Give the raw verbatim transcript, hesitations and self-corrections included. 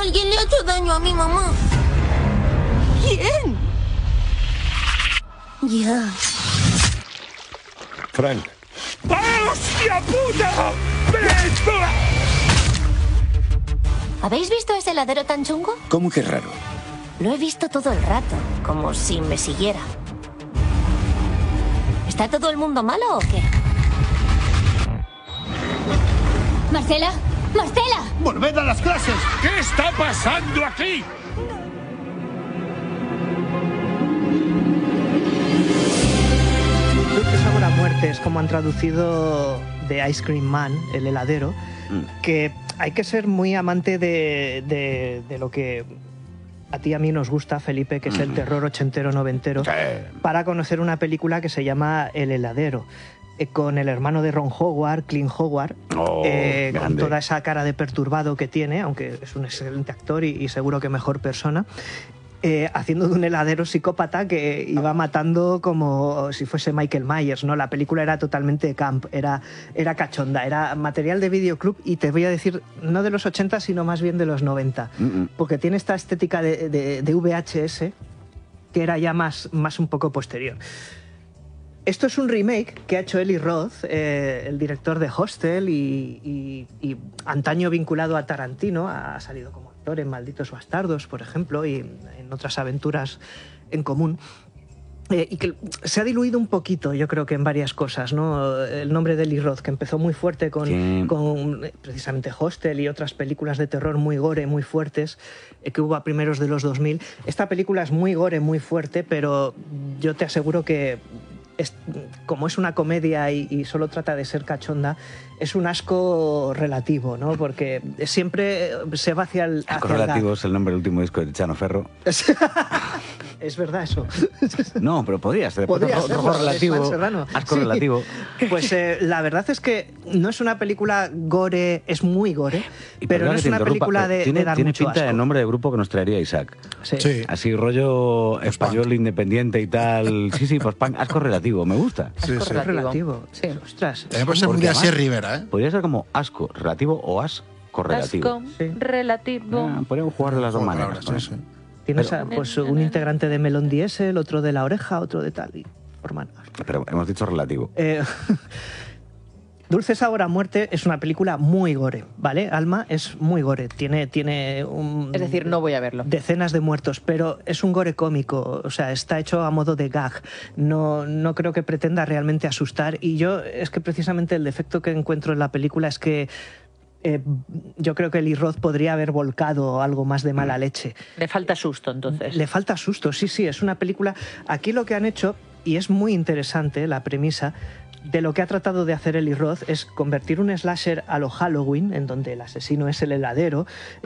Alguien le ha hecho daño a mi mamá. ¿Quién? Ya. Frank. ¡Hostia puta! ¿Habéis visto ese heladero tan chungo? ¿Cómo que raro? Lo he visto todo el rato, como si me siguiera. ¿Está todo el mundo malo o qué? ¡Marcela! ¡Marcela! ¡Volved a las clases! ¿Qué está pasando aquí? Dulce sabor a muerte es como han traducido The Ice Cream Man, el heladero, mm. que hay que ser muy amante de, de, de lo que a ti y a mí nos gusta, Felipe, que es el terror ochentero, noventero, sí. para conocer una película que se llama El heladero, eh, con el hermano de Ron Howard, Clint Howard, oh, eh, con toda esa cara de perturbado que tiene, aunque es un excelente actor y, y seguro que mejor persona. Eh, haciendo de un heladero psicópata que iba matando como si fuese Michael Myers, ¿no? La película era totalmente camp, era, era cachonda, era material de videoclub y te voy a decir, no de los ochenta, sino más bien de los noventa, mm-mm. porque tiene esta estética de, de, de V H S que era ya más, más un poco posterior. Esto es un remake que ha hecho Eli Roth, eh, el director de Hostel y, y, y antaño vinculado a Tarantino, ha salido como en Malditos Bastardos, por ejemplo, y en otras aventuras en común. Eh, y que se ha diluido un poquito, yo creo que en varias cosas, ¿no? El nombre de Eli Roth, que empezó muy fuerte con, sí. con precisamente Hostel y otras películas de terror muy gore, muy fuertes, eh, que hubo a primeros de los dos mil. Esta película es muy gore, muy fuerte, pero yo te aseguro que Es, como es una comedia y, y solo trata de ser cachonda, es un asco relativo, ¿no? Porque siempre se va hacia el... Hacia asco relativo el es el nombre del último disco de Chano Ferro. Es verdad eso. No, pero podría ser. Podría rojo, ser, rojo relativo, asco sí. relativo. Pues eh, la verdad es que no es una película gore, es muy gore, y pero no es una película de, tiene, de dar tiene mucho pinta asco. de nombre de grupo que nos traería Isaac. Sí. Sí. Así rollo español punk. Independiente y tal. Sí, sí, pues punk, asco relativo, me gusta. Sí, Asco sí. relativo. Sí. Ostras. También puede ser muy de Así Rivera, ¿eh? Podría ser como asco relativo o asco relativo. Asco Sí. relativo. Ah, podríamos jugar de las dos Juego de maneras. palabras, ¿no? sí, sí. Tienes Pero- a, pues, un integrante de Melón Diesel, otro de La Oreja, otro de tal. Y forman asco. Pero hemos dicho relativo. Eh, Dulce sabor a muerte es una película muy gore, ¿vale? Alma es muy gore, tiene, tiene un, Es decir, no voy a verlo. decenas de muertos, pero es un gore cómico, o sea, está hecho a modo de gag, no, no creo que pretenda realmente asustar, y yo es que precisamente el defecto que encuentro en la película es que eh, yo creo que Eli Roth podría haber volcado algo más de mala leche. Le falta susto, entonces. Le falta susto, sí, sí, es una película... Aquí lo que han hecho, y es muy interesante la premisa, de lo que ha tratado de hacer Eli Roth es convertir un slasher a lo Halloween, en donde el asesino es el heladero,